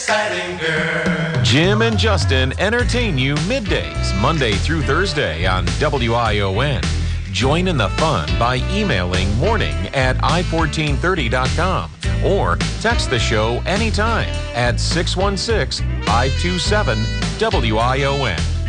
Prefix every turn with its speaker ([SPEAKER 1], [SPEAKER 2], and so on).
[SPEAKER 1] exciting girl.
[SPEAKER 2] Jim and Justin entertain you middays, Monday through Thursday on WION. Join in the fun by emailing morning@i1430.com or text the show anytime at 616-527-WION.